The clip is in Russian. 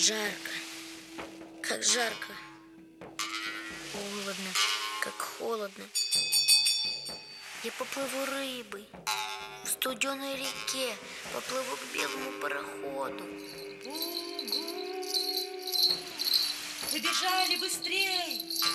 Жарко, как жарко. Холодно, как холодно. Я поплыву рыбой в студеной реке, поплыву к белому пароходу. Побежали быстрей!